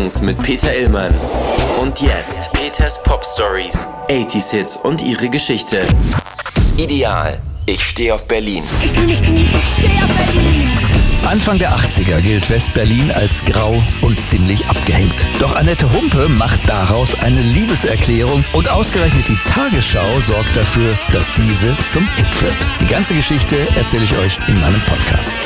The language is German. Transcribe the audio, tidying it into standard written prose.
Songs mit Peter Illmann. Und jetzt Peters Pop Stories, 80s Hits und ihre Geschichte. Ideal. Ich stehe auf Berlin. Ich fühle mich gut, ich stehe auf Berlin. Anfang der 80er gilt West-Berlin als grau und ziemlich abgehängt. Doch Annette Humpe macht daraus eine Liebeserklärung und ausgerechnet die Tagesschau sorgt dafür, dass diese zum Hit wird. Die ganze Geschichte erzähle ich euch in meinem Podcast.